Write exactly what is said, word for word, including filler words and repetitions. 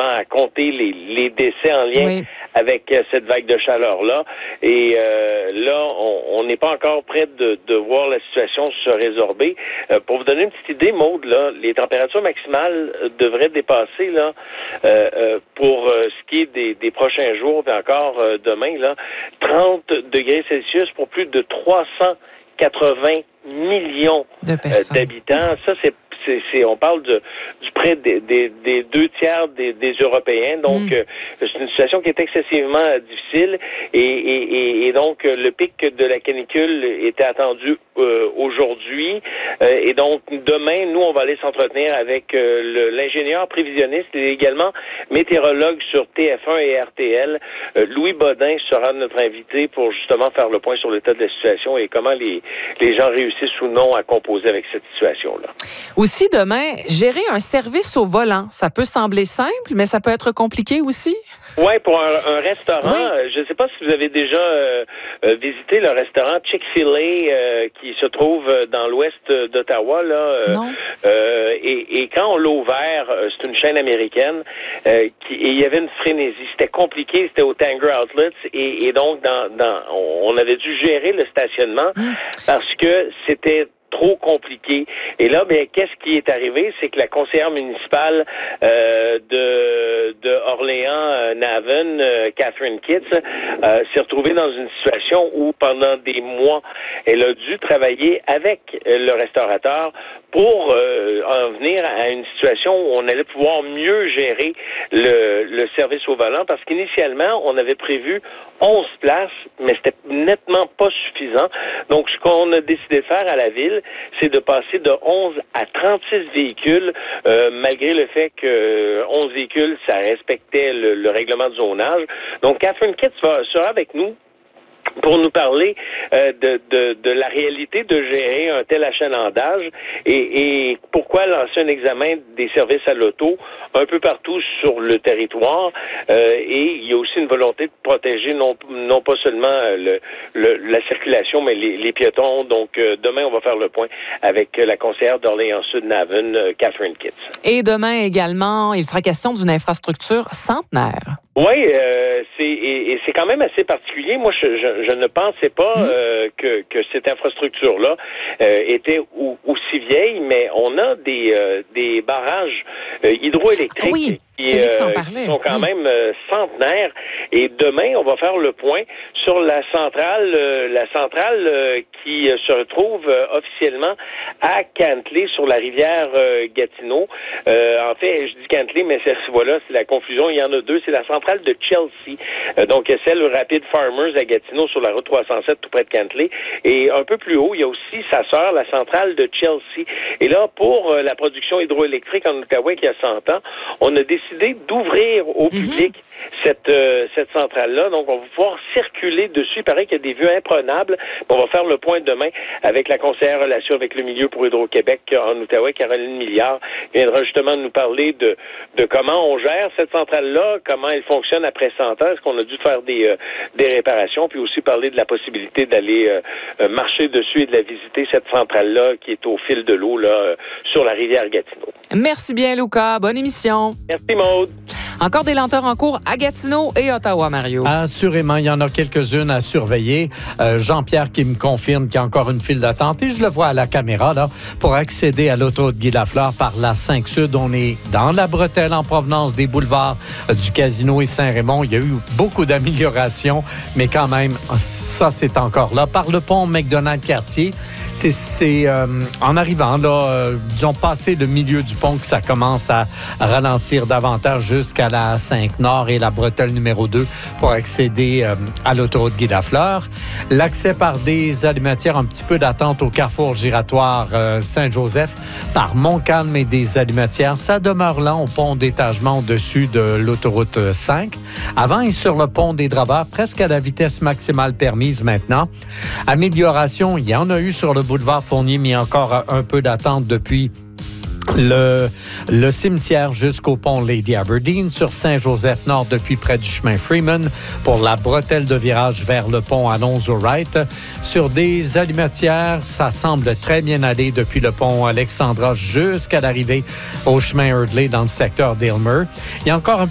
justement à compter les, les décès en lien oui. avec euh, cette vague de chaleur-là. Et euh, là, on n'est pas encore prêt de, de voir la situation se résorber. Euh, pour vous donner une petite idée, Maude, là, les températures maximales euh, devraient dépasser là euh, euh, pour euh, ce qui est des, des prochains jours, et encore euh, demain, là, trente degrés Celsius pour plus de trois cent quatre-vingts millions de euh, d'habitants. Ça, c'est C'est, c'est, on parle de, du près des, des, des deux tiers des, des Européens. Donc, mm. euh, c'est une situation qui est excessivement euh, difficile. Et, et, et, et donc, euh, le pic de la canicule était attendu euh, aujourd'hui. Euh, et donc, demain, nous, on va aller s'entretenir avec euh, le, l'ingénieur prévisionniste et également météorologue sur T F un et R T L. Euh, Louis Bodin sera notre invité pour justement faire le point sur l'état de la situation et comment les, les gens réussissent ou non à composer avec cette situation-là. Aussi, demain, gérer un service au volant, ça peut sembler simple, mais ça peut être compliqué aussi. Oui, pour un, un restaurant, oui. je ne sais pas si vous avez déjà euh, euh, visité le restaurant Chick-fil-A euh, qui se trouve dans l'ouest d'Ottawa. Là, euh, non. Euh, et, et quand on l'a ouvert, euh, c'est une chaîne américaine, euh, qui, et il y avait une frénésie. C'était compliqué, c'était au Tanger Outlets, et, et donc dans, dans, on avait dû gérer le stationnement mmh. parce que c'était trop compliqué. Et là, ben, qu'est-ce qui est arrivé? C'est que la conseillère municipale euh, de, de Orléans-Navan, euh, Catherine Kitts, euh, s'est retrouvée dans une situation où, pendant des mois, elle a dû travailler avec le restaurateur pour euh, en venir à une situation où on allait pouvoir mieux gérer le, le service au volant, parce qu'initialement, on avait prévu onze places, mais c'était nettement pas suffisant. Donc, ce qu'on a décidé de faire à la ville, c'est de passer de onze à trente-six véhicules, euh, malgré le fait que onze véhicules, ça respectait le, le règlement de zonage. Donc, Catherine Kitts va, sera avec nous pour nous parler euh, de, de, de la réalité de gérer un tel achalandage et, et pourquoi lancer un examen des services à l'auto un peu partout sur le territoire. Euh, et il y a aussi une volonté de protéger non, non pas seulement le, le, la circulation, mais les, les piétons. Donc, euh, demain, on va faire le point avec la conseillère d'Orléans-Sud-Navan, euh, Catherine Kitts. Et demain également, il sera question d'une infrastructure centenaire. Oui, euh, c'est et, et c'est quand même assez particulier. Moi, je, je, je ne pensais pas mmh. euh, que, que cette infrastructure-là euh, était ou, aussi vieille, mais on a des euh, des barrages euh, hydroélectriques oui, qui, euh, qui sont quand oui. même euh, centenaires. Et demain, on va faire le point sur la centrale, euh, la centrale euh, qui euh, se retrouve euh, officiellement à Cantley sur la rivière euh, Gatineau. Euh, en fait, je dis Cantley, mais c'est, voilà, c'est la confusion. Il y en a deux. C'est la centrale de Chelsea. Euh, donc, celle Rapid Farmers à Gatineau sur la route trois cent sept tout près de Cantley. Et un peu plus haut, il y a aussi sa sœur, la centrale de Chelsea. Et là, pour euh, la production hydroélectrique en Outaouais qui a cent ans, on a décidé d'ouvrir au mm-hmm. public cette euh, cette centrale-là. Donc, on va pouvoir circuler dessus. Il paraît qu'il y a des vues imprenables. On va faire le point demain avec la conseillère relation avec le milieu pour Hydro-Québec en Outaouais, Caroline Milliard, qui viendra justement nous parler de, de comment on gère cette centrale-là, comment elle fonctionne après cent ans, est-ce qu'on a dû faire des, euh, des réparations, puis aussi parler de la possibilité d'aller euh, marcher dessus et de la visiter, cette centrale-là qui est au fil de l'eau là, euh, sur la rivière Gatineau. Merci bien, Luca. Bonne émission. Merci, Maude. Encore des lenteurs en cours à Gatineau et Ottawa, Mario. Assurément, il y en a quelques-unes à surveiller. Euh, Jean-Pierre qui me confirme qu'il y a encore une file d'attente et je le vois à la caméra là pour accéder à l'autoroute Guy Lafleur par la cinq Sud. On est dans la bretelle en provenance des boulevards euh, du Casino et Saint-Raymond. Il y a eu beaucoup d'améliorations, mais quand même, ça, c'est encore là. Par le pont McDonald-Cartier, c'est, c'est euh, en arrivant, là, euh, disons, passé le milieu du pont que ça commence à ralentir davantage jusqu'à la cinq Nord et la bretelle numéro deux pour accéder euh, à l'autoroute Guy Lafleur. L'accès par des allumetières, un petit peu d'attente au carrefour giratoire euh, Saint-Joseph par Montcalm et des allumetières. Ça demeure là au pont d'étagement au-dessus de l'autoroute cinq. Avant et sur le pont des Draveurs, presque à la vitesse maximale permise maintenant. Amélioration, il y en a eu sur le boulevard Fournier, mais encore un peu d'attente depuis Le, le cimetière jusqu'au pont Lady Aberdeen sur Saint-Joseph-Nord depuis près du chemin Freeman pour la bretelle de virage vers le pont Alonzo-Wright. Sur des allumetières, ça semble très bien aller depuis le pont Alexandra jusqu'à l'arrivée au chemin Eardley dans le secteur d'Aylmer. Il y a encore un